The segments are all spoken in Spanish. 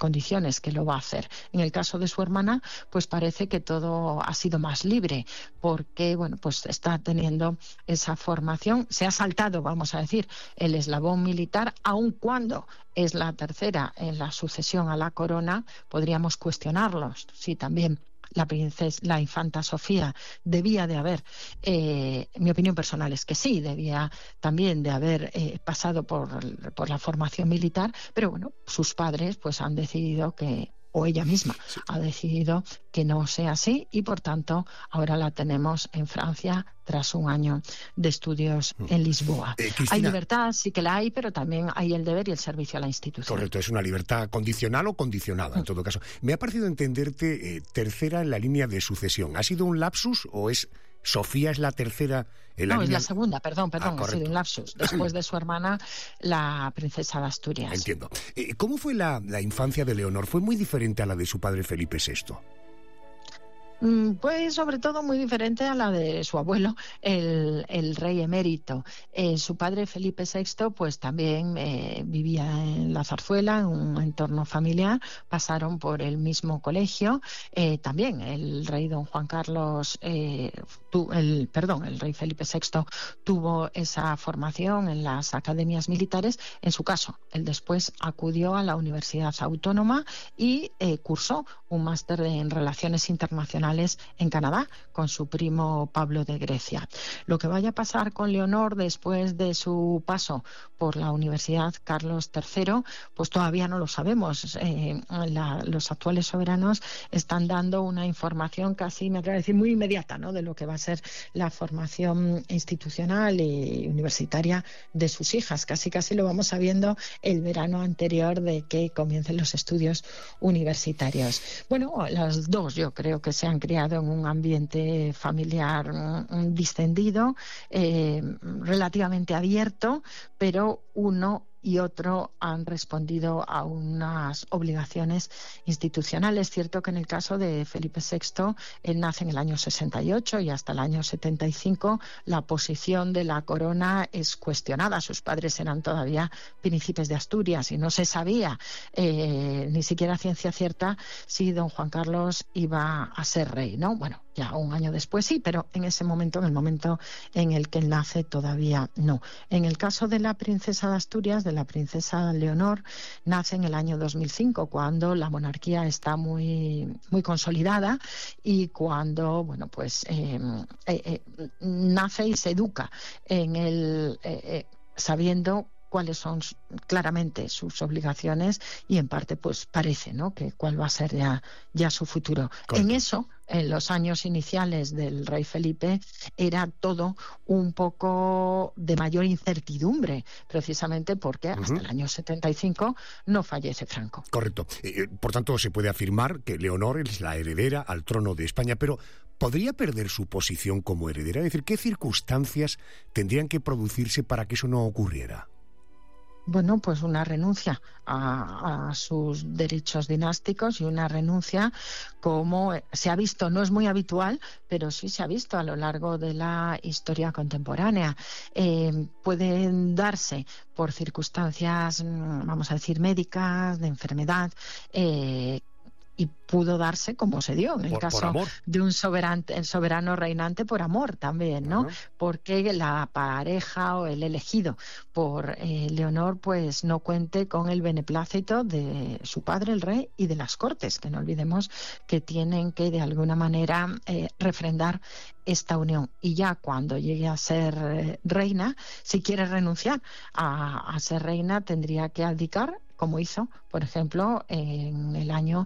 condiciones que lo va a hacer. En el caso de su hermana, pues parece que todo ha sido más libre, porque bueno, pues está teniendo esa formación, se ha saltado, vamos a decir, el eslabón militar, aun cuando es la tercera en la sucesión a la corona, podríamos cuestionarlos, sí, también la infanta Sofía debía de haber, mi opinión personal es que sí, debía también de haber pasado por la formación militar, pero bueno, sus padres pues han decidido que, o ella misma ha decidido que no sea así, y por tanto ahora la tenemos en Francia tras un año de estudios en Lisboa. Cristina, hay libertad, sí que la hay, pero también hay el deber y el servicio a la institución. Correcto, es una libertad condicional o condicionada, en todo caso. Me ha parecido entenderte tercera en la línea de sucesión. ¿Ha sido un lapsus o es Sofía es la tercera en la línea? No, es la segunda, perdón, ha sido un lapsus. Después de su hermana, la princesa de Asturias. Entiendo. ¿Cómo fue la infancia de Leonor? ¿Fue muy diferente a la de su padre Felipe VI? Pues sobre todo muy diferente a la de su abuelo, el rey emérito. Su padre Felipe VI pues también vivía en la Zarzuela, en un entorno familiar, pasaron por el mismo colegio. También el rey don Juan Carlos, el rey Felipe VI tuvo esa formación en las academias militares. En su caso, él después acudió a la Universidad Autónoma y cursó un máster en Relaciones Internacionales en Canadá con su primo Pablo de Grecia. Lo que vaya a pasar con Leonor después de su paso por la Universidad Carlos III, pues todavía no lo sabemos. Los actuales soberanos están dando una información casi, me atrevo a decir, muy inmediata, ¿no?, de lo que va a ser la formación institucional y universitaria de sus hijas. Casi lo vamos sabiendo el verano anterior de que comiencen los estudios universitarios. Bueno, las dos yo creo que se han criado en un ambiente familiar distendido, relativamente abierto, pero uno y otro han respondido a unas obligaciones institucionales. Es cierto que en el caso de Felipe VI, él nace en el año 68 y hasta el año 75 la posición de la corona es cuestionada. Sus padres eran todavía príncipes de Asturias y no se sabía, ni siquiera a ciencia cierta, si don Juan Carlos iba a ser rey, ¿no? Bueno, ya un año después sí, pero en ese momento, en el momento en el que él nace, todavía no. En el caso de la princesa de Asturias, de la princesa Leonor, nace en el año 2005, cuando la monarquía está muy consolidada y cuando, bueno, pues nace y se educa en sabiendo cuáles son claramente sus obligaciones y en parte pues parece, ¿no?, que cuál va a ser ya su futuro. Correcto. En eso, en los años iniciales del rey Felipe, era todo un poco de mayor incertidumbre, precisamente porque hasta el año 75 no fallece Franco. Correcto. Por tanto, se puede afirmar que Leonor es la heredera al trono de España, pero ¿podría perder su posición como heredera? Es decir, ¿qué circunstancias tendrían que producirse para que eso no ocurriera? Bueno, pues una renuncia a sus derechos dinásticos y una renuncia, como se ha visto, no es muy habitual, pero sí se ha visto a lo largo de la historia contemporánea. Pueden darse por circunstancias, vamos a decir, médicas, de enfermedad, y pudo darse como se dio en el caso de un soberano reinante por amor también, ¿no? Porque la pareja o el elegido por Leonor pues no cuente con el beneplácito de su padre, el rey, y de las cortes, que no olvidemos que tienen que de alguna manera refrendar esta unión. Y ya cuando llegue a ser reina, si quiere renunciar a ser reina, tendría que abdicar, como hizo, por ejemplo, en el año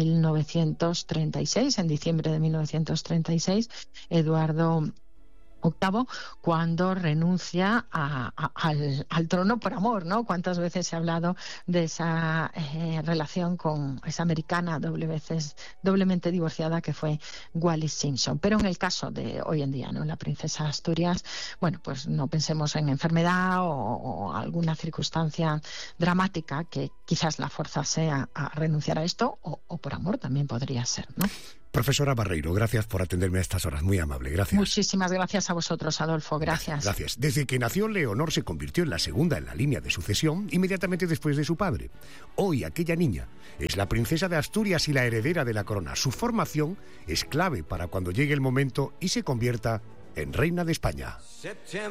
1936, en diciembre de 1936, Eduardo VIII, cuando renuncia al trono por amor, ¿no? ¿Cuántas veces se ha hablado de esa relación con esa americana doblemente divorciada que fue Wallis Simpson? Pero en el caso de hoy en día, ¿no?, la princesa de Asturias, bueno, pues no pensemos en enfermedad o alguna circunstancia dramática que quizás la forzase a renunciar a esto, o por amor también podría ser, ¿no? Profesora Barreiro, gracias por atenderme a estas horas, muy amable, gracias. Muchísimas gracias a vosotros, Adolfo, gracias. Gracias. Desde que nació, Leonor se convirtió en la segunda en la línea de sucesión, inmediatamente después de su padre. Hoy, aquella niña es la princesa de Asturias y la heredera de la corona. Su formación es clave para cuando llegue el momento y se convierta en reina de España.